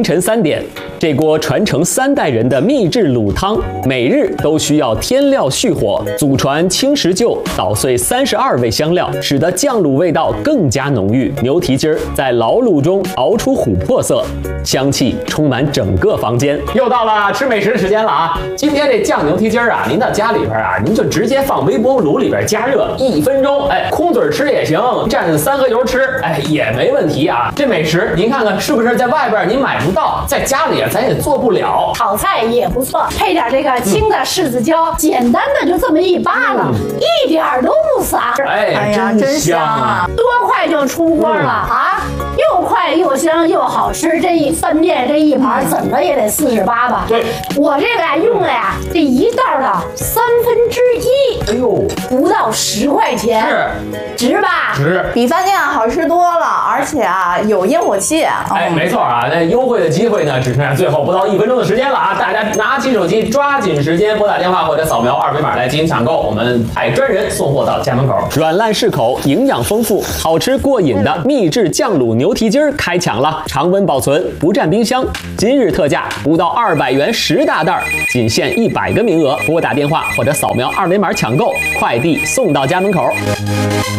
凌晨3点，这锅传承3代人的秘制卤汤，每日都需要添料续火，祖传青石臼捣碎32味香料，使得酱卤味道更加浓郁。牛蹄筋在老卤中熬出琥珀色，香气充满整个房间。又到了吃美食的时间了啊！今天这酱牛蹄筋啊，您到家里边啊，您就直接放微波炉里边加热1分钟，空嘴吃也行，蘸3合油吃，也没问题啊。这美食您看看是不是在外边您买不到，在家里咱也做不了。 炒菜也不错，配点这个青的柿子椒，简单的就这么一扒拉，一点都不撒。 哎呀，真香啊！ 多快就出锅了啊！又快又香又好吃，这一饭店这一盘怎么也得48吧？ 对， 我这个用了呀，这一袋的1/3， 哎呦， 不到10块钱，值吧？ 值， 比饭店好吃多了，而且啊有烟火气。 没错啊，那优惠的机会呢，只剩下最后不到1分钟的时间了啊！大家拿起手机，抓紧时间拨打电话或者扫描2维码来进行抢购，我们派专人送货到家门口。软烂适口，营养丰富，好吃过瘾的秘制酱卤牛蹄筋开抢了，常温保存，不占冰箱。今日特价不到200元10大袋，仅限100个名额，拨打电话或者扫描2维码抢购，快递送到家门口。